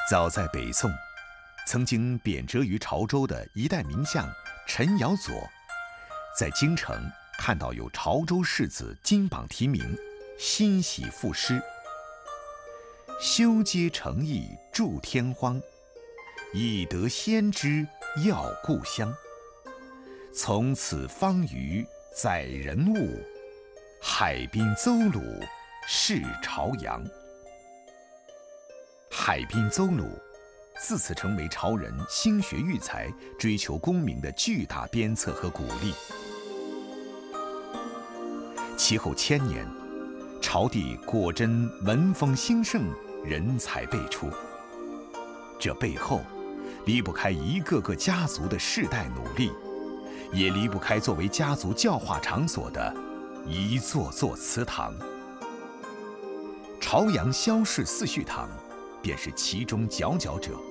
早在北宋，曾经贬谪于潮州的一代名相陈尧佐，在京城看到有潮州士子金榜题名，欣喜赋诗：修街诚意祝天荒，以得先知耀故乡。从此方隅载人物，海滨邹鲁是朝阳。海滨邹鲁自此成为潮人兴学育才、追求功名的巨大鞭策和鼓励。其后1000年，潮地果真文风兴盛，人才辈出。这背后，离不开一个个家族的世代努力，也离不开作为家族教化场所的一座座祠堂。朝阳萧氏四序堂便是其中佼佼者。